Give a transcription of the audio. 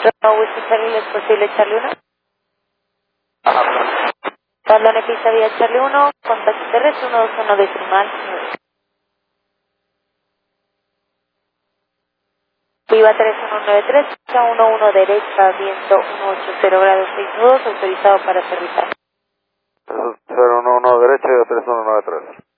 Romeo Whisky Charlie, ¿es posible Charlie 1? Ajá. Perdone, pista vía Charlie 1, contacto terrestre 121 decimal 9. Viva 3193, pista 11 derecha, viento 180 grados 6 nudos, autorizado para aterrizar. 011 derecha y 3193.